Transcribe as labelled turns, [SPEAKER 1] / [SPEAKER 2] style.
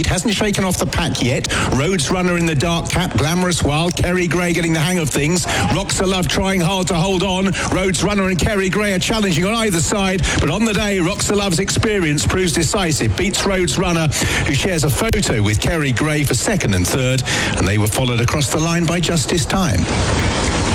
[SPEAKER 1] It hasn't shaken off the pack yet. Rhodes Runner in the dark cap, Glamorous Wild, Kerry Gray getting the hang of things. Roxa Love trying hard to hold on. Rhodes Runner and Kerry Gray are challenging on either side, but on the day, Roxa Love's experience proves decisive. Beats Rhodes Runner, who shares a photo with Kerry Gray for second and third, and they were followed across the line by Justice Time.